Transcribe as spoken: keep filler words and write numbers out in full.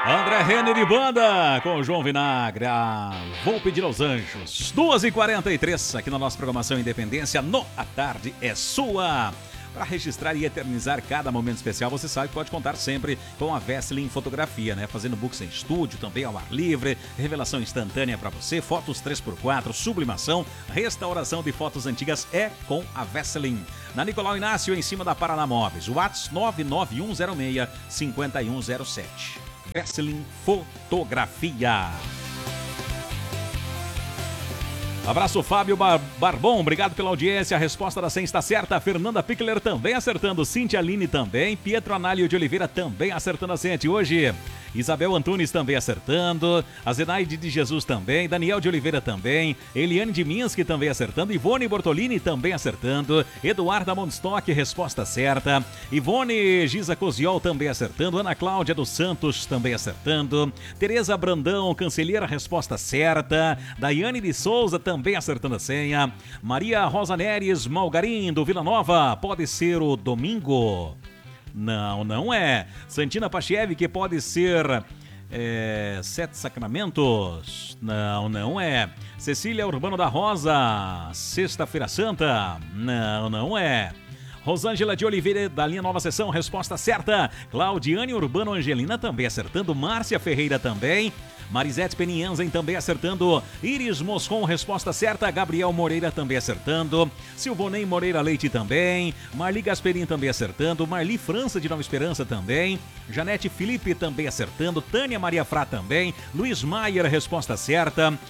André Renner e banda com o João Vinagre, a Volpe de Los Anjos. duas e quarenta e três aqui na nossa programação Independência, no A Tarde é Sua. Para registrar e eternizar cada momento especial, você sabe que pode contar sempre com a Vesseling Fotografia, né? Fazendo books em estúdio, também ao ar livre, revelação instantânea para você, fotos três por quatro, sublimação, restauração de fotos antigas é com a Vesseling. Na Nicolau Inácio, em cima da Paraná Móveis, WhatsApp nove nove um zero seis, cinco um zero sete. Vesseling Fotografia. Abraço, Fábio Bar Barbon, obrigado pela audiência. A resposta da cem está certa. Fernanda Pickler também acertando. Cíntia Aline também. Pietro Análio de Oliveira também acertando a cem hoje. Isabel Antunes também acertando. A Zenaide de Jesus também. Daniel de Oliveira também. Eliane de Minski também acertando. Ivone Bortolini também acertando. Eduarda Mondstock, resposta certa. Ivone Giza Coziol também acertando. Ana Cláudia dos Santos também acertando. Tereza Brandão, Cancelheira, resposta certa. Daiane de Souza também acertando a senha. Maria Rosa Neres Malgarim do Vila Nova. Pode ser o domingo? Não, não é. Santina Pachiev, que pode ser é, Sete Sacramentos. Não, não é. Cecília Urbano da Rosa, Sexta-feira Santa. Não, não é. Rosângela de Oliveira, da linha Nova Sessão, resposta certa. Claudiane Urbano Angelina também acertando. Márcia Ferreira também. Marisete Penienzen também acertando. Iris Moscon, resposta certa. Gabriel Moreira também acertando. Silvonei Moreira Leite também. Marli Gasperin também acertando. Marli França de Nova Esperança também. Janete Felipe também acertando. Tânia Maria Frá também. Luiz Maier, resposta certa.